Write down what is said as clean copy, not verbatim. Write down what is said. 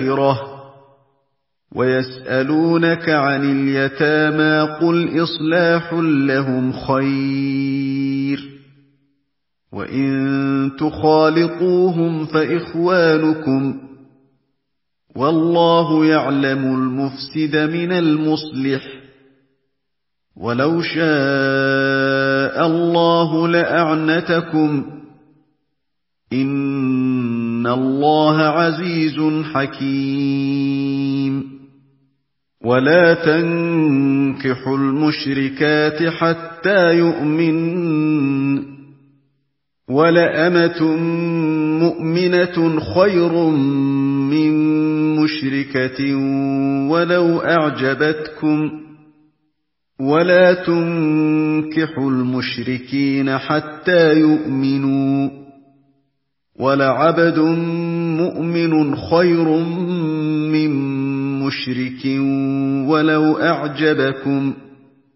الْآخِرَةِ وَيَسْأَلُونَكَ عَنِ الْيَتَامَىٰ قُلْ إِصْلَاحٌ لَّهُمْ خَيْرٌ وَإِن تُخَالِطُوهُمْ فَإِخْوَانُكُمْ وَاللَّهُ يَعْلَمُ الْمُفْسِدَ مِنَ الْمُصْلِحِ وَلَوْ شَاءَ اللَّهُ لَأَعْنَتَكُمْ إِنَّ اللَّهَ عَزِيزٌ حَكِيمٌ وَلَا تَنكِحُوا الْمُشْرِكَاتِ حَتَّىٰ يُؤْمِنَّ وَلَأَمَةٌ مُّؤْمِنَةٌ خَيْرٌ مِّن مُّشْرِكَةٍ وَلَوْ أَعْجَبَتْكُمْ ۗ وَلَا تُنكِحُوا الْمُشْرِكِينَ حَتَّىٰ يُؤْمِنُوا ۚ وَلَعَبْدٌ مُّؤْمِنٌ خَيْرٌ مِّن مُّشْرِكٍ وَلَوْ أَعْجَبَكُمْ ۗ